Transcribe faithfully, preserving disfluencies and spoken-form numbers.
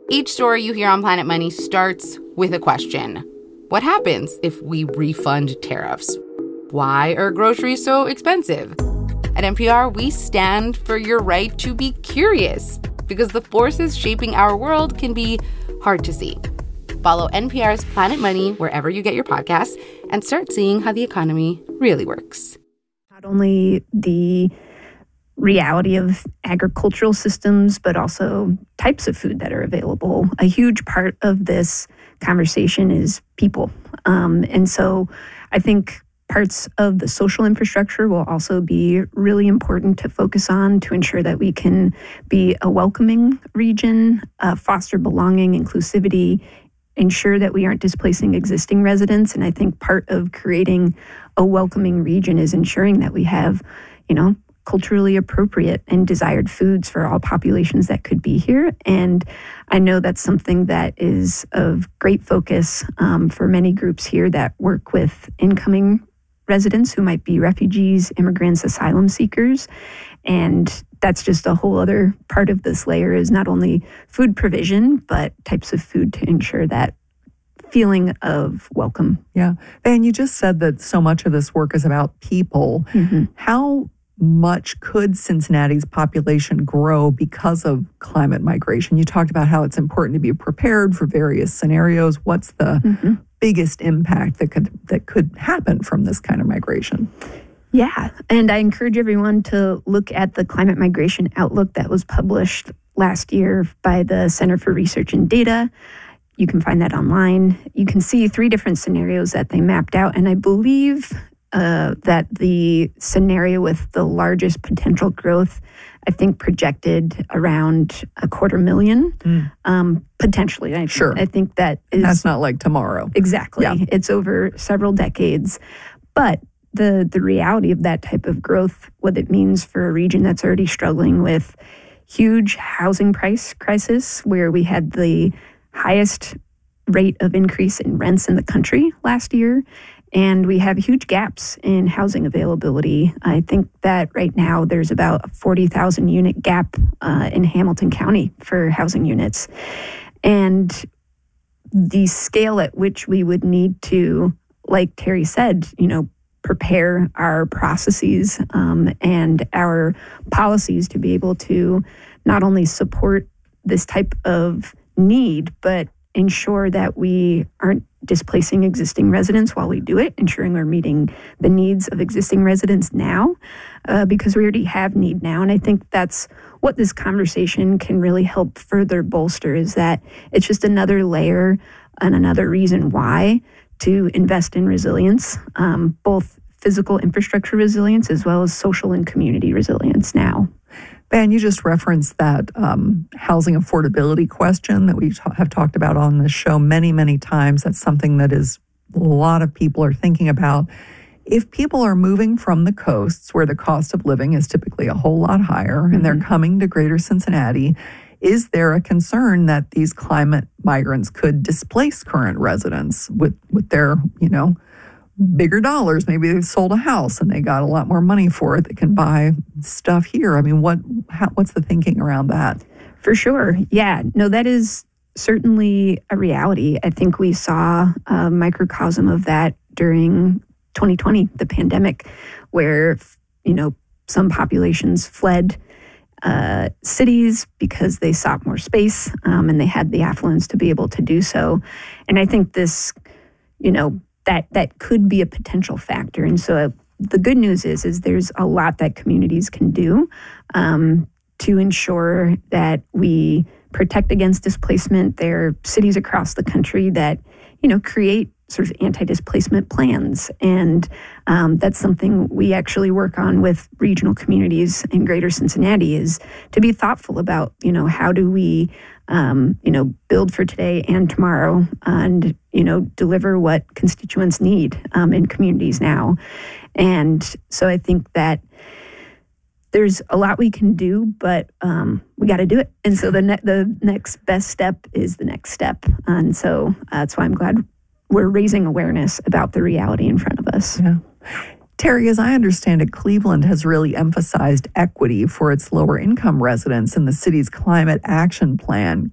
Each story you hear on Planet Money starts with a question. What happens if we refund tariffs? Why are groceries so expensive? At N P R, we stand for your right to be curious, because the forces shaping our world can be hard to see. Follow N P R's Planet Money wherever you get your podcasts and start seeing how the economy really works. Not only the reality of agricultural systems, but also types of food that are available. A huge part of this conversation is people. Um, and so I think parts of the social infrastructure will also be really important to focus on to ensure that we can be a welcoming region, uh, foster belonging, inclusivity, ensure that we aren't displacing existing residents. And I think part of creating a welcoming region is ensuring that we have, you know, culturally appropriate and desired foods for all populations that could be here. And I know that's something that is of great focus um, for many groups here that work with incoming residents who might be refugees, immigrants, asylum seekers. And that's just a whole other part of this layer, is not only food provision, but types of food to ensure that feeling of welcome. Yeah. And you just said that so much of this work is about people. Mm-hmm. How much could Cincinnati's population grow because of climate migration? You talked about how it's important to be prepared for various scenarios. What's the mm-hmm. biggest impact that could that could happen from this kind of migration? Yeah, and I encourage everyone to look at the Climate Migration Outlook that was published last year by the Center for Research and Data. You can find that online. You can see three different scenarios that they mapped out, and I believe Uh, that the scenario with the largest potential growth, I think, projected around a quarter million, mm. um, potentially. I, sure. I think that is... That's not like tomorrow. Exactly. Yeah. It's over several decades. But the the reality of that type of growth, what it means for a region that's already struggling with huge housing price crisis, where we had the highest rate of increase in rents in the country last year, and we have huge gaps in housing availability. I think that right now there's about a forty thousand unit gap uh, in Hamilton County for housing units. And the scale at which we would need to, like Terry said, you know, prepare our processes um, and our policies to be able to not only support this type of need, but ensure that we aren't displacing existing residents while we do it, ensuring we're meeting the needs of existing residents now, uh, because we already have need now. And I think that's what this conversation can really help further bolster, is that it's just another layer and another reason why to invest in resilience, um, both physical infrastructure resilience as well as social and community resilience now. Ben, you just referenced that um, housing affordability question that we ta- have talked about on this show many, many times. That's something that is a lot of people are thinking about. If people are moving from the coasts where the cost of living is typically a whole lot higher, mm-hmm. and they're coming to Greater Cincinnati, is there a concern that these climate migrants could displace current residents with, with their, you know, bigger dollars? Maybe they've sold a house and they got a lot more money for it. They can buy stuff here. I mean, what how, what's the thinking around that? For sure. Yeah. No, that is certainly a reality. I think we saw a microcosm of that during twenty twenty, the pandemic, where, you know, some populations fled uh, cities because they sought more space um, and they had the affluence to be able to do so. And I think this, you know, that that could be a potential factor. And so uh, the good news is, is there's a lot that communities can do um, to ensure that we protect against displacement. There are cities across the country that, you know, create sort of anti-displacement plans. And um, that's something we actually work on with regional communities in Greater Cincinnati, is to be thoughtful about, you know, how do we, um, you know, build for today and tomorrow, and, you know, deliver what constituents need um, in communities now. And so I think that there's a lot we can do, but um, we got to do it. And so the ne- the next best step is the next step. And so uh, that's why I'm glad we're raising awareness about the reality in front of us. Yeah. Terry, as I understand it, Cleveland has really emphasized equity for its lower income residents in the city's climate action plan.